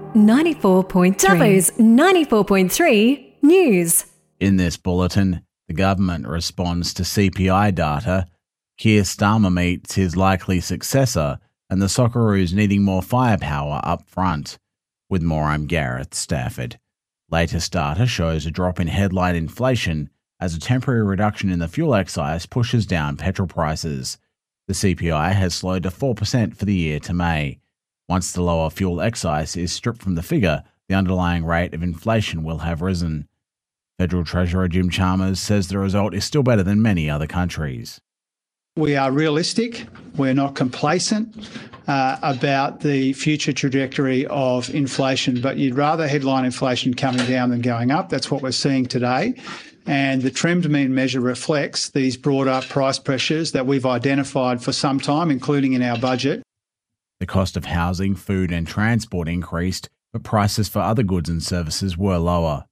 94.3. Dubbo's 94.3 News. In this bulletin, the government responds to CPI data, Keir Starmer meets his likely successor, and the Socceroos needing more firepower up front. With more, I'm Gareth Stafford. Latest data shows a drop in headline inflation as a temporary reduction in the fuel excise pushes down petrol prices. The CPI has slowed to 4% for the year to May. Once the lower fuel excise is stripped from the figure, the underlying rate of inflation will have risen. Federal Treasurer Jim Chalmers says the result is still better than many other countries. We are realistic. We're not complacent about the future trajectory of inflation, but you'd rather headline inflation coming down than going up. That's what we're seeing today. And the trimmed mean measure reflects these broader price pressures that we've identified for some time, including in our budget. The cost of housing, food and transport increased, but prices for other goods and services were lower.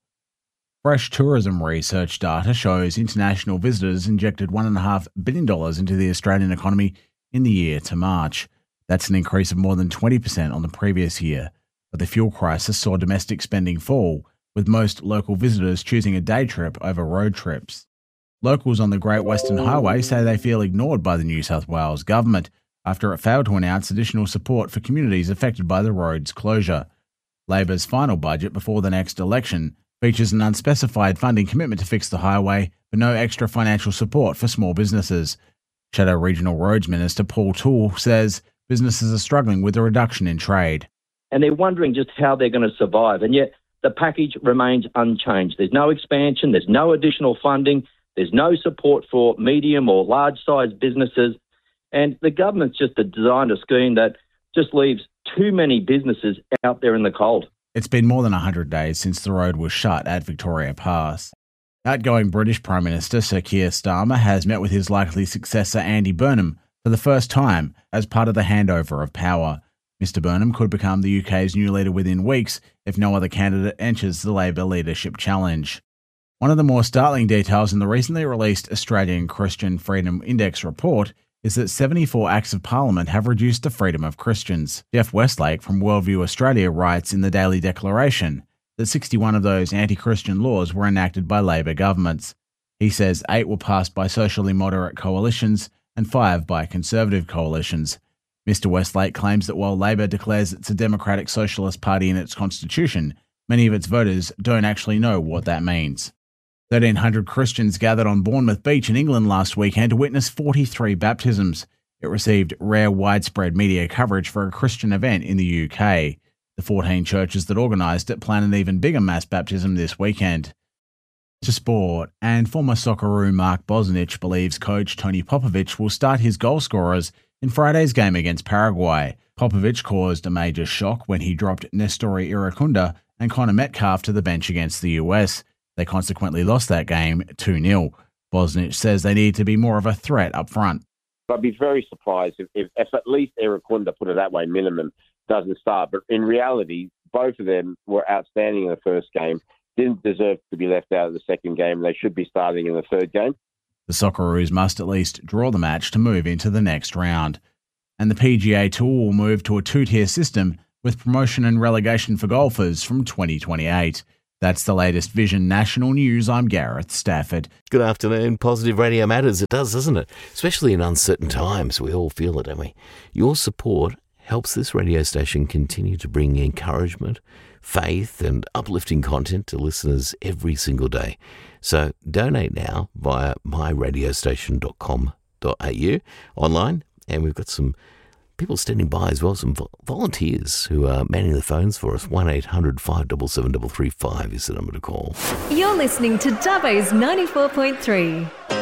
Fresh tourism research data shows international visitors injected $1.5 billion into the Australian economy in the year to March. That's an increase of more than 20% on the previous year. But the fuel crisis saw domestic spending fall, with most local visitors choosing a day trip over road trips. Locals on the Great Western Highway say they feel ignored by the New South Wales government after it failed to announce additional support for communities affected by the road's closure. Labor's final budget before the next election features an unspecified funding commitment to fix the highway, but no extra financial support for small businesses. Shadow Regional Roads Minister Paul Toole says businesses are struggling with a reduction in trade. And they're wondering just how they're going to survive, and yet the package remains unchanged. There's no expansion, there's no additional funding, there's no support for medium or large-sized businesses, and the government's just designed a scheme that just leaves too many businesses out there in the cold. It's been more than 100 days since the road was shut at Victoria Pass. Outgoing British Prime Minister Sir Keir Starmer has met with his likely successor Andy Burnham for the first time as part of the handover of power. Mr Burnham could become the UK's new leader within weeks if no other candidate enters the Labor leadership challenge. One of the more startling details in the recently released Australian Christian Freedom Index report is that 74 acts of parliament have reduced the freedom of Christians. Jeff Westlake from Worldview Australia writes in the Daily Declaration that 61 of those anti-Christian laws were enacted by Labor governments. He says 8 were passed by socially moderate coalitions and 5 by conservative coalitions. Mr Westlake claims that while Labor declares it's a democratic socialist party in its constitution, many of its voters don't actually know what that means. 1,300 Christians gathered on Bournemouth Beach in England last weekend to witness 43 baptisms. It received rare widespread media coverage for a Christian event in the UK. The 14 churches that organised it plan an even bigger mass baptism this weekend. To sport, and former Socceroo Mark Bosnich believes coach Tony Popovic will start his goal scorers in Friday's game against Paraguay. Popovic caused a major shock when he dropped Nestori Iracunda and Connor Metcalf to the bench against the US. They consequently lost that game 2-0. Bosnich says they need to be more of a threat up front. I'd be very surprised if at least Iracunda, put it that way, minimum, doesn't start. But in reality, both of them were outstanding in the first game, didn't deserve to be left out of the second game. They should be starting in the third game. The Socceroos must at least draw the match to move into the next round. And the PGA Tour will move to a 2-tier system with promotion and relegation for golfers from 2028. That's the latest Vision National News. I'm Gareth Stafford. Good afternoon. Positive Radio matters. It does, doesn't it? Especially in uncertain times. We all feel it, don't we? Your support helps this radio station continue to bring encouragement, faith and uplifting content to listeners every single day. So donate now via myradiostation.com.au online, and we've got some people standing by as well, some volunteers who are manning the phones for us. 1800 577 335 is the number to call. You're listening to Dubbo's 94.3.